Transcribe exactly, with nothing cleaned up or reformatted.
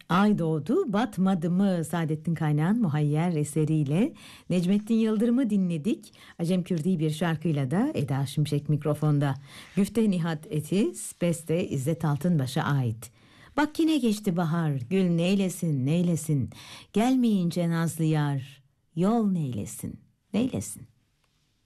Ay doğdu batmadı mı Saadettin Kaynağ'ın muhayyer eseriyle Necmettin Yıldırım'ı dinledik. Acem Kürdi bir şarkıyla da Eda Şimşek mikrofonda. Güfte Nihat Etiz, beste İzzet Altınbaş'a ait. Bak yine geçti bahar, gül neylesin neylesin, gelmeyince nazlı yar, yol neylesin neylesin.